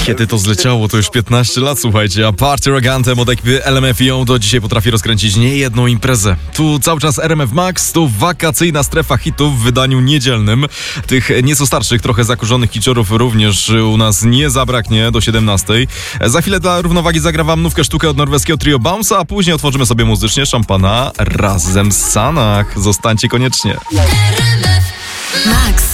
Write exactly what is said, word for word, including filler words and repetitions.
Kiedy to zleciało, to już piętnaście lat, słuchajcie, a Party Rock Anthem od ekipy L M F I O do dzisiaj potrafi rozkręcić niejedną imprezę. Tu cały czas R M F Max, tu wakacyjna strefa hitów w wydaniu niedzielnym. Tych nieco starszych, trochę zakurzonych kiciorów również u nas nie zabraknie do siedemnastej. Za chwilę dla równowagi zagra nówkę sztukę od norweskiego trio Bounce, a później otworzymy sobie muzycznie szampana razem z Sanach. Zostańcie koniecznie. Max.